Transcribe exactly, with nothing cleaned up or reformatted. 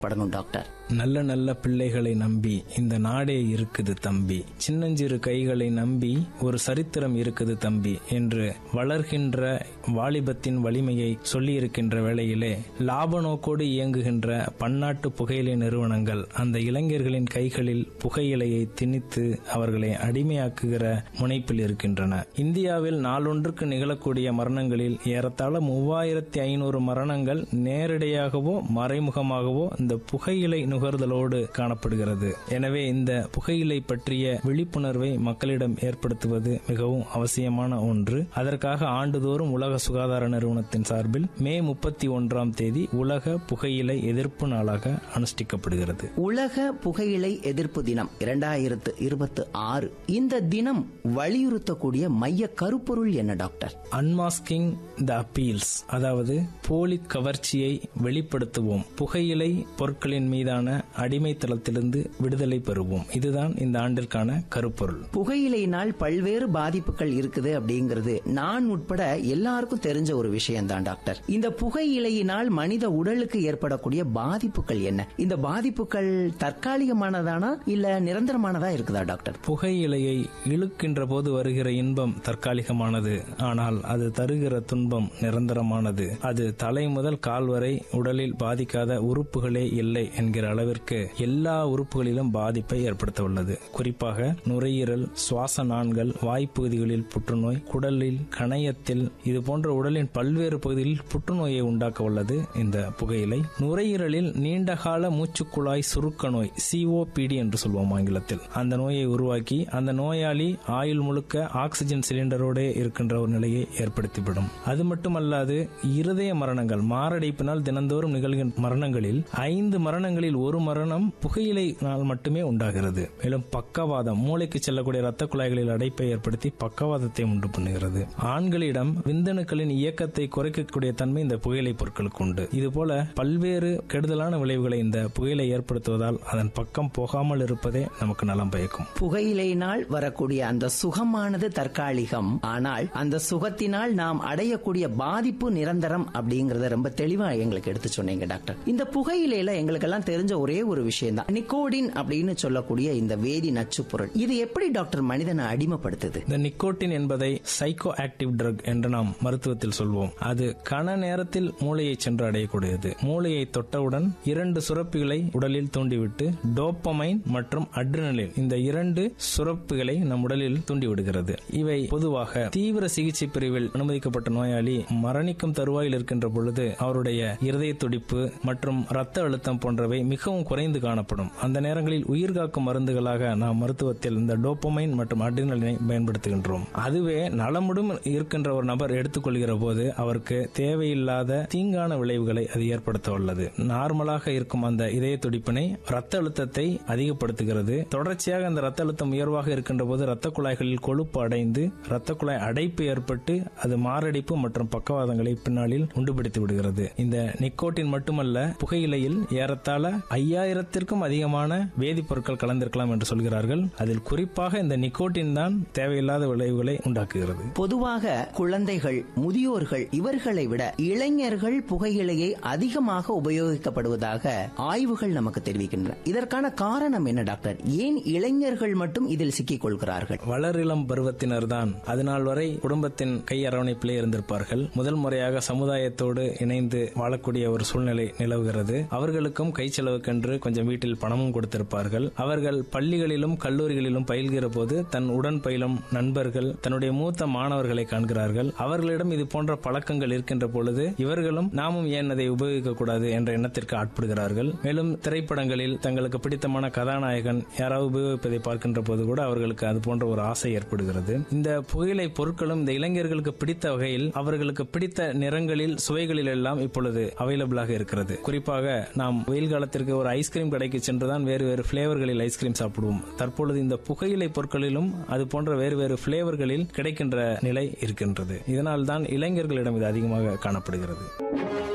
படணும் டாக்டர். நல்ல நல்ல பிள்ளைகளை நம்பி இந்த நாடே இருக்குது தம்பி, சின்னஞ்சிறு கைகளை நம்பி ஒரு சரித்திரம் இருக்குது தம்பி என்று வளர்கின்ற வாலிபத்தின் வலிமையை சொல்லியிருக்கின்ற வேளையிலே லாப நோக்கோடு இயங்குகின்ற பன்னாட்டு புகையிலை நிறுவனங்கள் அந்த இளைஞர்களின் கைகளில் புகையிலையை திணித்து அவர்களை அடிமையாக்குகிற முனைப்பில் இருக்கின்றன. இந்தியாவில் நாளொன்றுக்கு நிகழக்கூடிய மரணங்களில் ஏறத்தாழ மூவாயிரத்தி ஐநூறு மரணங்கள் நேரடியாகவோ மறைமுகமாகவோ இந்த புகையிலை நுகர்தலோடு காணப்படுகிறது. எனவே இந்த புகையிலை பற்றிய விழிப்புணர்வை மக்களிடம் ஏற்படுத்துவது மிகவும் அவசியமான ஒன்று. அதற்காக ஆண்டுதோறும் உலக சுகாதார நிறுவனத்தின் சார்பில் மே முப்பத்தி ஒன்றாம் தேதி உலக புகையிலை எதிர்ப்பு நாளாக அனுஷ்டிக்கப்படுகிறது. உலக புகையிலை எதிர்ப்பு தினம் இரண்டாயிரத்து இருபத்தி ஆறு. இந்த தினம் வலியுறுத்தக்கூடிய மைய கருப்பொருள் என்ன டாக்டர்? அன்மாஸ்கிங் த அப்பீல்ஸ், அதாவது போலி கவர்ச்சியை வெளிப்படுத்துவோம், புகையிலை பொருட்களின் மீதான அடிமைத்தளத்திலிருந்து விடுதலை பெறுவோம். இதுதான் இந்த ஆண்டிற்கான கருப்பொருள். புகையிலையினால் பல்வேறு பாதிப்புகள் இருக்குது அப்படிங்கிறது நான் உட்பட எல்லாருக்கும் தெரிஞ்ச ஒரு விஷயம் தான் டாக்டர். இந்த புகையிலையினால் மனித உடலுக்கு ஏற்படக்கூடிய பாதிப்புகள் என்ன? இந்த பாதிப்புகள் தற்காலிகமானதானா இல்ல நிரந்தரமானதா இருக்குதா டாக்டர்? புகையிலையை இழுக்கின்ற போது வருகிற இன்பம் தற்காலிகமானது, ஆனால் அது தருகிற துன்பம் நிரந்தரமானது. அது தலை முதல் கால் வரை உடலில் பாதிக்காத உறுப்புகளே இல்லை என்கிற அளவிற்கு எல்லா உறுப்புகளிலும் பாதிப்பை ஏற்படுத்த உள்ளது. குறிப்பாக நுரையீரல், சுவாச நாண்கள், வாய்ப்பகுதிகளில் புற்றுநோய், குடலில், கணையத்தில், இது போன்ற உடலின் பல்வேறு பகுதிகளில் புற்றுநோயை உண்டாக்க உள்ளது இந்த புகையிலை. நுரையீரலில் நீண்டகால மூச்சுக்குழாய் சுருக்க நோய், சிஓபிடி என்று சொல்வோம் ஆங்கிலத்தில், அந்த நோயை உருவாக்கி அந்த நோயாளி ஆயுள் முழுக்க ஆக்சிஜன் சிலிண்டரோட இருக்கின்ற ஒரு நிலையை ஏற்படுத்திவிடும். அது மட்டுமல்லாது இருதய மரணங்கள், மாரடைப்பினால் தினந்தோறும் நிகழ்கின்ற மரணங்களில் ஐந்து மரணங்களில் ஒரு மரணம் புகையிலைனால் மட்டுமே உண்டாகிறது. மேலும் பக்கவாதம், மூளைக்கு செல்லக்கூடிய ரத்த குழாய்களில் அடைப்பை ஏற்படுத்தி பக்கவாதத்தை உண்டு பண்ணுகிறது. ஆண்களிடம் விந்தணுக்களின் இயக்கத்தை குறைக்கக்கூடிய தன்மை இந்த புகையிலை பொருட்களுக்கு உண்டு. இதுபோல பல்வேறு கெடுதலான விளைவுகளை இந்த புகையிலை ஏற்படுத்துவதால் அதன் பக்கம் போகாமல் இருப்பதே நமக்கு நலம் பயக்கும். புகையிலையினால் வரக்கூடிய அந்த சுகமானது தற்காலிகம், ஆனால் அந்த சுகத்தினால் நாம் அடையக்கூடிய பாதிப்பு நிரந்தரம் அப்படிங்கறத ரொம்ப தெளிவா எங்களுக்கு எடுத்து சொன்னீங்க டாக்டர். இந்த புகையிலையில எங்களுக்கெல்லாம் தெரிஞ்ச ஒரே ஒரு விஷயம் தான் நிக்கோடின் அப்படின்னு சொல்லக்கூடிய இந்த வேதி நச்சு பொருள். இது எப்படி டாக்டர் மனிதனை அடிமைப்படுத்துது? இந்த நிக்கோட்டின் என்பதை சைக்கோ ஆக்டிவ் ட்ரக் என்று நாம் மருத்துவத்தில் சொல்வோம். அது கன நேரத்தில் மூளையை சென்று அடையக்கூடியது. மூளையை தொட்டவுடன் இரண்டு சுரப்பிகளை உடலில் தூண்டிவிட்டு டோப்பமைன் மற்றும் அட்ரினலின் இந்த இரண்டு சுரப்புகளை நம் உடலில் தூண்டிவிடுகிறது. இவை பொதுவாக தீவிர சிகிச்சை பிரிவில் அனுமதிக்கப்பட்ட நோயாளி மரணிக்கும் தருவாயில் இருக்கின்ற பொழுது அவருடைய இருதய துடிப்பு மற்றும் ரத்த அழுத்தம் போன்றவை மிகவும் குறைந்து காணப்படும். அந்த நேரங்களில் உயிர்காக்கும் மருந்துகளாக நாம் மருத்துவத்தில் இந்த டோப்பமைன் மற்றும் அட்ரினலினை பயன்படுத்துகின்றோம். அதுவே நலமுடன் இருக்கின்ற ஒரு நபர் எடுத்துக்கொள்கிற போது அவருக்கு தேவையில்லாத தீங்கான விளைவுகளை அது ஏற்படுத்த உள்ளது. நார்மலாக இருக்கும் அந்த இதய துடிப்பினை, ரத்த அழுத்தத்தை அதிகப்படுத்துகிறது. தொடர்ச்சியாக அந்த ரத்த அழுத்தம் உயர்வாக இருக்கின்ற போது ரத்த குழாய்களில் கொழுப்பு அடைந்து ரத்த குழாய் அடைப்பு ஏற்பட்டு அது மாரடைப்பு மற்றும் பக்கவாதங்களை பின்னாளில் உண்டுபிடித்து விடுகிறது. இந்த நிக்கோட்டின் மட்டுமல்ல, புகையிலையில் ஏறத்தாழ ஐயாயிரத்திற்கும் அதிகமான வேதிப்பொருட்கள் கலந்திருக்கலாம் என்று சொல்கிறார்கள். அதில் குறிப்பாக இந்த நிக்கோட்டின் தான் தேவையில்லாத விளைவுகளை உண்டாக்குகிறது. பொதுவாக குழந்தைகள், முதியோர்கள் இவர்களை விட இளைஞர்கள் புகையிலையை அதிகமாக உபயோகிக்கப்படுவதாக ஆய்வுகள் நமக்கு தெரிவிக்கின்றன. இதற்கான காரணம் என்ன டாக்டர்? ஏன் இளைஞர்கள் மட்டும் இதில் சிக்கிக் கொள்கிறார்கள்? வளரிளம் பருவத்தினர் தான் அதனால் வரை குடும்பத்தின் கை அரவணைப்பிலே இருந்திருப்பார்கள். முதல் முறையாக சமுதாயத்தோடு இணைந்து வாழக்கூடிய ஒரு சூழ்நிலை நிலவுகிறது. அவர்களுக்கும் கை செலவுக்கென்று கொஞ்சம் வீட்டில் பணமும் கொடுத்திருப்பார்கள். அவர்கள் பள்ளிகளிலும் கல்லூரிகளிலும் பயில்கிற போது தன் உடன் பயிலும் நண்பர்கள், தன்னுடைய மூத்த மாணவர்களை காண்கிறார்கள். அவர்களிடம் இது போன்ற பழக்கங்கள் இருக்கின்ற பொழுது இவர்களும் நாமும் ஏன் அதை உபயோகிக்க கூடாது என்ற எண்ணத்திற்கு ஆட்படுகிறார்கள். மேலும் திரைப்படங்களில் தங்களுக்கு பிடித்தமான கதாநாயகன் யாராவது உபயோகிப்பதை பார்க்கின்ற போது கூட அவர்களுக்கு அது போன்ற ஒரு ஆசை ஏற்படுகிறது. இந்த புகையிலை பொருட்களும் இந்த இளைஞர்களுக்கு பிடித்த வகையில் அவர்களுக்கு பிடித்த நிறங்களில், சுவைகளில் எல்லாம் இப்பொழுது அவைலபிளாக இருக்கிறது. குறிப்பாக நாம் வெயில் காலத்திற்கு ஒரு ஐஸ்கிரீம் கடைக்கு சென்றுதான் வேறு வேறு பிளேவர்களில் ஐஸ்கிரீம் சாப்பிடுவோம். தற்பொழுது இந்த புகையிலை பொருட்களிலும் அது போன்ற வேறு வேறு பிளேவர்களில் கிடைக்கின்ற நிலை இருக்கின்றது. இதனால் தான் இளைஞர்களிடம் இது அதிகமாக காணப்படுகிறது.